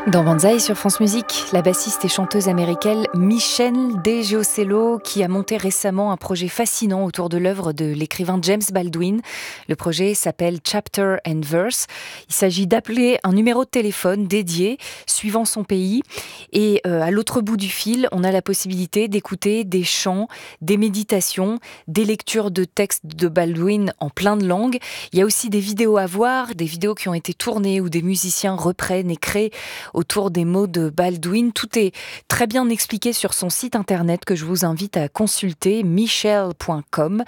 Dans Banzai sur France Musique, la bassiste et chanteuse américaine Michelle DeGiocello qui a monté récemment un projet fascinant autour de l'œuvre de l'écrivain James Baldwin. Le projet s'appelle Chapter and Verse. Il s'agit d'appeler un numéro de téléphone dédié suivant son pays et à l'autre bout du fil, on a la possibilité d'écouter des chants, des méditations, des lectures de textes de Baldwin en plein de langues. Il y a aussi des vidéos à voir, des vidéos qui ont été tournées où des musiciens reprennent et créent autour des mots de Baldwin. Tout est très bien expliqué sur son site internet que je vous invite à consulter, michelle.com,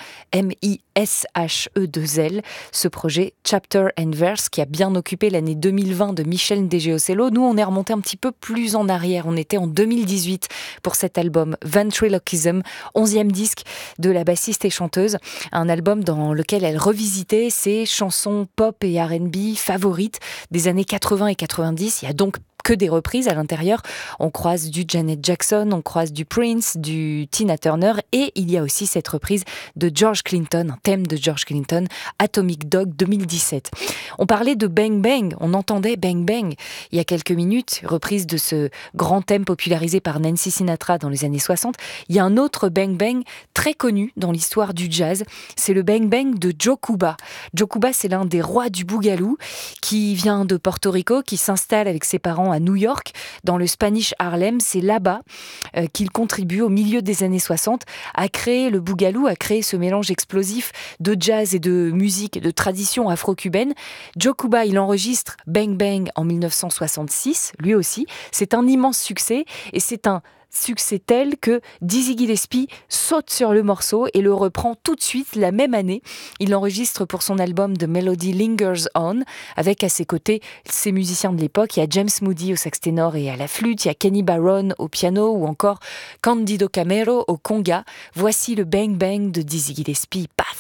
M-I-S-H-E-2-L. Ce projet Chapter and Verse qui a bien occupé l'année 2020 de Michelle DeGiocello. Nous, on est remonté un petit peu plus en arrière. On était en 2018 pour cet album Ventriloquism, 11e disque de la bassiste et chanteuse. Un album dans lequel elle revisitait ses chansons pop et R&B favorites des années 80 et 90. Il y a donc que des reprises à l'intérieur. On croise du Janet Jackson, on croise du Prince, du Tina Turner et il y a aussi cette reprise de George Clinton, un thème de George Clinton, Atomic Dog 2017. On parlait de Bang Bang, on entendait Bang Bang il y a quelques minutes, reprise de ce grand thème popularisé par Nancy Sinatra dans les années 60. Il y a un autre Bang Bang très connu dans l'histoire du jazz, c'est le Bang Bang de Joe Cuba. Joe Cuba, c'est l'un des rois du boogaloo qui vient de Porto Rico, qui s'installe avec ses parents à New York, dans le Spanish Harlem. C'est là-bas qu'il contribue au milieu des années 60 à créer le boogaloo, à créer ce mélange explosif de jazz et de musique et de tradition afro-cubaine. Joe Cuba, il enregistre Bang Bang en 1966, lui aussi. C'est un immense succès et c'est un succès tel que Dizzy Gillespie saute sur le morceau et le reprend tout de suite la même année. Il l'enregistre pour son album The Melody Lingers On, avec à ses côtés ses musiciens de l'époque. Il y a James Moody au sax ténor et à la flûte, il y a Kenny Barron au piano ou encore Candido Camero au conga. Voici le Bang Bang de Dizzy Gillespie. Paf!